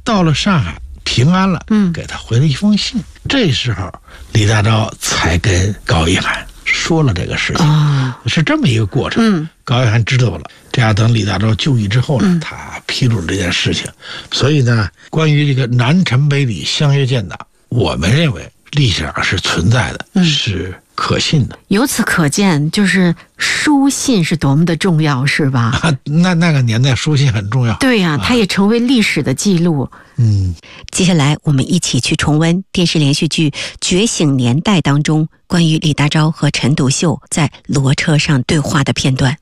到了上海平安了，给他回了一封信。这时候李大钊才跟高一涵说了这个事情，是这么一个过程。高一涵知道了，这样等李大钊就义之后呢，他披露了这件事情。所以呢，关于这个南陈北李相约建党，我们认为历史上是存在的，是可信的。 由此可见，就是书信是多么的重要，是吧？ 那个年代书信很重要。 对呀，它也成为历史的记录。 接下来我们一起去重温电视连续剧《觉醒年代》当中关于李大钊和陈独秀在骡车上对话的片段。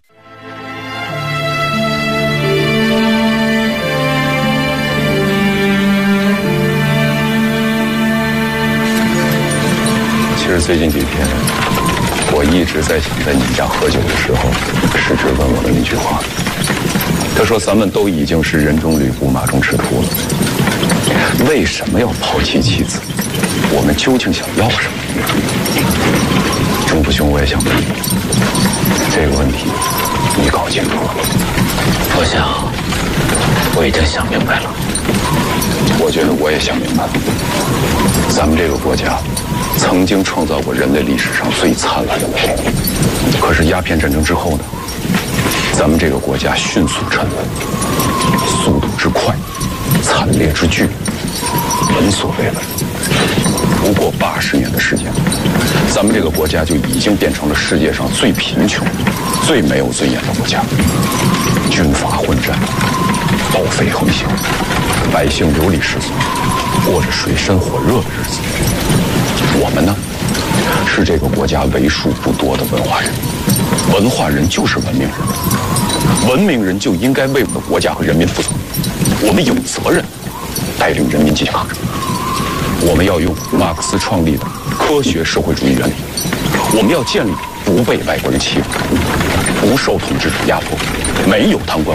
其实最近几天，我一直在想，在你们家喝酒的时候，石质问我的那句话。他说：“咱们都已经是人中吕布，马中赤兔了，为什么要抛弃妻子？我们究竟想要什么？”钟父兄，我也想问你，这个问题你搞清楚了吗？ 我想，我已经想明白了。 我觉得我也想明白了。咱们这个国家曾经创造过人类历史上最灿烂的美丽，可是鸦片战争之后呢？咱们这个国家迅速沉沦，速度之快，惨烈之剧，闻所未闻。不过80年的时间，咱们这个国家就已经变成了世界上最贫穷、最没有尊严的国家。军阀混战，盗匪横行，百姓流离失所，过着水深火热的日子。我们呢，是这个国家为数不多的文化人。文化人就是文明人，文明人就应该为我们的国家和人民负责。我们有责任带领人民进行抗争。我们要用马克思创立的科学社会主义原理，我们要建立不被外国人欺负、不受统治者压迫、没有贪官